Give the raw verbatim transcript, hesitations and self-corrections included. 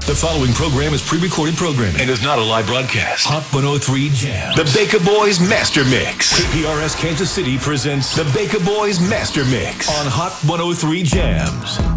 The following program is pre-recorded programming and is not a live broadcast. Hot one oh three Jams. The Baker Boys Master Mix. K P R S Kansas City presents The Baker Boys Master Mix on Hot one oh three Jams.